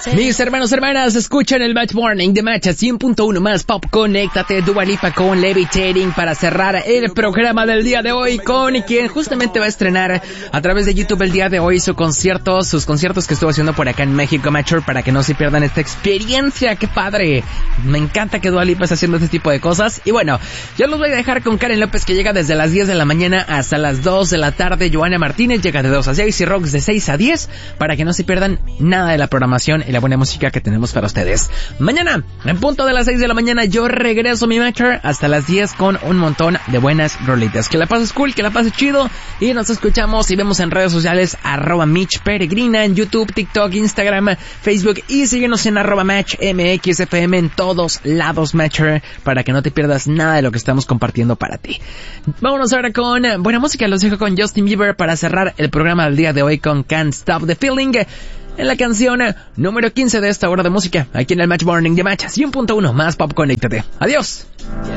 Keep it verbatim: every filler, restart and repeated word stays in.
Mis hermanos, hermanas, escuchan el Match Morning de Match cien punto uno más Pop. Conéctate, Dua Lipa con Levitating para cerrar el programa del día de hoy, con quien justamente va a estrenar a través de YouTube el día de hoy su concierto, sus conciertos que estuvo haciendo por acá en México, Matcher, para que no se pierdan esta experiencia. ¡Qué padre! Me encanta que Dua Lipa esté haciendo este tipo de cosas. Y bueno, yo los voy a dejar con Karen López, que llega desde las diez de la mañana hasta las dos de la tarde. Joana Martínez llega de dos a seis y Rox de seis a diez, para que no se pierdan nada de la programación y la buena música que tenemos para ustedes. Mañana, en punto de las seis de la mañana, yo regreso, mi Matcher, hasta las diez con un montón de buenas rolitas. Que la pases cool, que la pases chido, y nos escuchamos y vemos en redes sociales, arroba Mitch Peregrina, en YouTube, TikTok, Instagram, Facebook, y síguenos en arroba Match M X F M en todos lados, Matcher, para que no te pierdas nada de lo que estamos compartiendo para ti. Vámonos ahora con buena música. Los dejo con Justin Bieber para cerrar el programa del día de hoy con Can't Stop the Feeling, en la canción número quince de esta hora de música, aquí en el Match Morning de Match cien punto uno más Pop. Conéctate. Adiós.